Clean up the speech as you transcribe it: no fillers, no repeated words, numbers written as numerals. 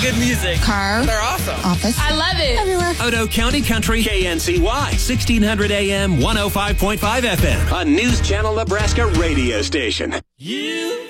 Good music. Car. They're awesome. Office. I love it. Everywhere. Odo County Country, KNCY, 1600 AM, 105.5 FM, a News Channel Nebraska radio station. You